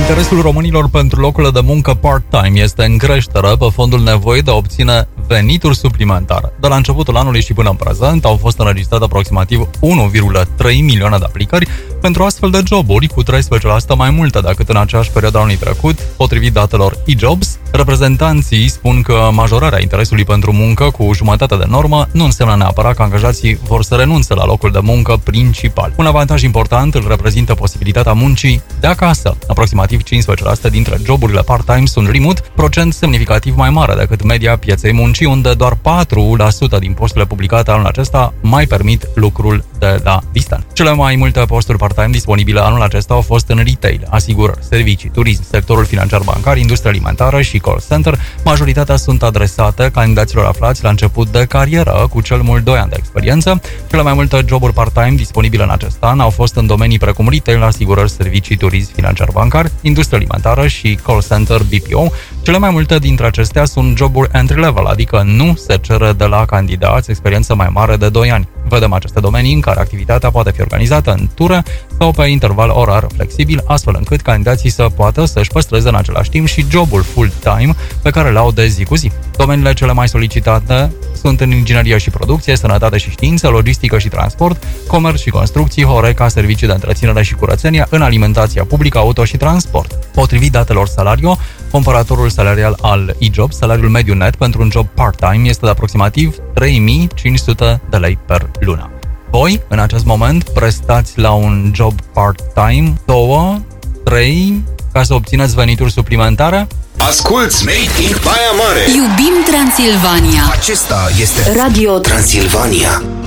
Interesul românilor pentru locurile de muncă part-time este în creștere pe fondul nevoii de a obține venituri suplimentare. De la începutul anului și până în prezent au fost înregistrate aproximativ 1,3 milioane de aplicări pentru astfel de joburi, cu 13% mai multe decât în aceeași perioadă anului trecut, potrivit datelor eJobs. Reprezentanții spun că majorarea interesului pentru muncă cu jumătate de normă nu înseamnă neapărat că angajații vor să renunțe la locul de muncă principal. Un avantaj important îl reprezintă posibilitatea muncii de acasă. Aproximativ 15% dintre joburile part-time sunt remote, procent semnificativ mai mare decât media pieței muncii, unde doar 4% din posturile publicate anul acesta mai permit lucrul de la distanță. Cele mai multe posturi part-time disponibile anul acesta au fost în retail, asigurări, servicii, turism, sectorul financiar bancar, industria alimentară și call center. Majoritatea sunt adresate candidaților aflați la început de carieră, cu cel mult 2 ani de experiență. Cele mai multe joburi part-time disponibile în acest an au fost în domenii precum retail, asigurări, servicii, turism, financiar bancar, industria alimentară și call center BPO. Cele mai multe dintre acestea sunt joburi entry-level, adică nu se cere de la candidați experiență mai mare de 2 ani. Vedem aceste domenii în care activitatea poate fi organizată în ture sau pe interval orar flexibil, astfel încât candidații să poată să-și păstreze în același timp și jobul full-time pe care le au de zi cu zi. Domeniile cele mai solicitate sunt în inginerie și producție, sănătate și știință, logistică și transport, comerț și construcții, Horeca, servicii de întreținere și curățenie, în alimentația publică, auto și transport. Potrivit datelor Salario, comparatorul salarial al eJobs, salariul mediu net pentru un job part-time este de aproximativ 3.500 de lei per lună. Voi, în acest moment, prestați la un job part-time 2, 3, ca să obțineți venituri suplimentare? Asculți Made in Baia Mare. Iubim Transilvania. Acesta este Radio Transilvania.